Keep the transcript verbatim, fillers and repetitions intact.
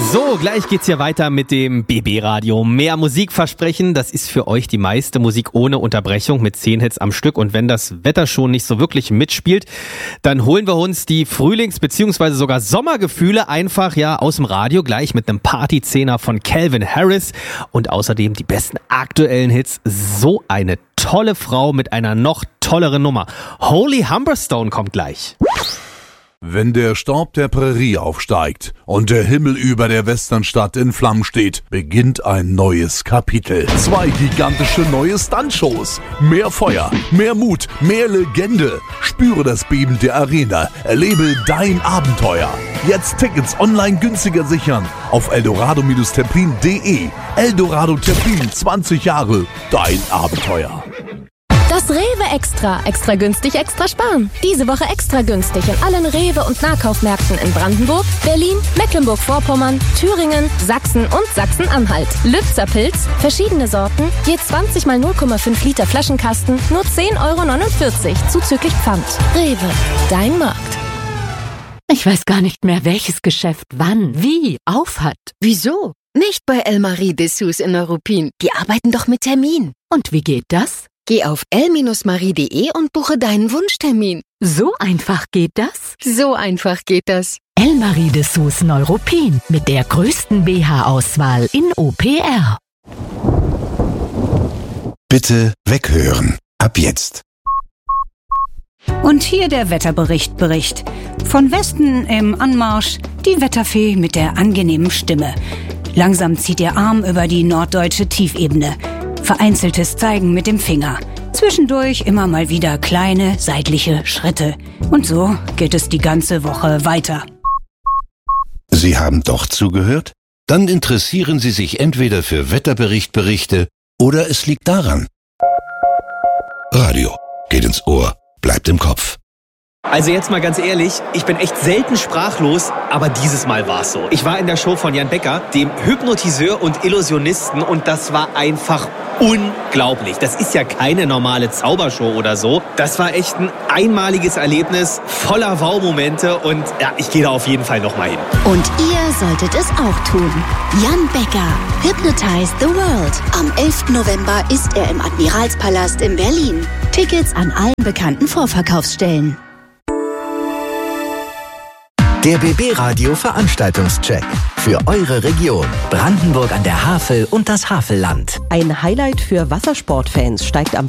So, gleich geht's hier weiter mit dem B B-Radio. Mehr Musik versprechen, das ist für euch die meiste Musik ohne Unterbrechung mit zehn Hits am Stück. Und wenn das Wetter schon nicht so wirklich mitspielt, dann holen wir uns die Frühlings- bzw. sogar Sommergefühle einfach ja aus dem Radio gleich mit einem Partyzehner von Calvin Harris und außerdem die besten aktuellen Hits. So eine tolle Frau mit einer noch tolleren Nummer. Holy Humberstone kommt gleich. Wenn der Staub der Prärie aufsteigt und der Himmel über der Westernstadt in Flammen steht, beginnt ein neues Kapitel. Zwei gigantische neue Stuntshows. Mehr Feuer, mehr Mut, mehr Legende. Spüre das Beben der Arena. Erlebe dein Abenteuer. Jetzt Tickets online günstiger sichern auf eldorado Terpin punkt de. Eldorado Terpin, zwanzig Jahre, dein Abenteuer. Das Rewe Extra. Extra günstig, extra sparen. Diese Woche extra günstig in allen Rewe- und Nahkaufmärkten in Brandenburg, Berlin, Mecklenburg-Vorpommern, Thüringen, Sachsen und Sachsen-Anhalt. Lützer Pilz, verschiedene Sorten, je zwanzig mal null Komma fünf Liter Flaschenkasten, nur zehn Euro neunundvierzig, zuzüglich Pfand. Rewe, dein Markt. Ich weiß gar nicht mehr, welches Geschäft wann, wie auf hat. Wieso? Nicht bei Elmarie Dessous in Neuruppin. Die arbeiten doch mit Termin. Und wie geht das? Geh auf el marie punkt de und buche deinen Wunschtermin. So einfach geht das? So einfach geht das. Elmarie Dessous Neuruppin mit der größten B H-Auswahl in O P R. Bitte weghören. Ab jetzt. Und hier der Wetterbericht Bericht. Von Westen im Anmarsch die Wetterfee mit der angenehmen Stimme. Langsam zieht ihr Arm über die norddeutsche Tiefebene. Vereinzeltes Zeigen mit dem Finger. Zwischendurch immer mal wieder kleine seitliche Schritte. Und so geht es die ganze Woche weiter. Sie haben doch zugehört? Dann interessieren Sie sich entweder für Wetterberichtberichte oder es liegt daran. Radio geht ins Ohr, bleibt im Kopf. Also jetzt mal ganz ehrlich, ich bin echt selten sprachlos, aber dieses Mal war es so. Ich war in der Show von Jan Becker, dem Hypnotiseur und Illusionisten, und das war einfach unglaublich. Das ist ja keine normale Zaubershow oder so. Das war echt ein einmaliges Erlebnis, voller Wow-Momente, und ja, ich gehe da auf jeden Fall nochmal hin. Und ihr solltet es auch tun. Jan Becker, Hypnotize the World. Am elften November ist er im Admiralspalast in Berlin. Tickets an allen bekannten Vorverkaufsstellen. Der B B-Radio Veranstaltungscheck für eure Region. Brandenburg an der Havel und das Havelland. Ein Highlight für Wassersportfans steigt am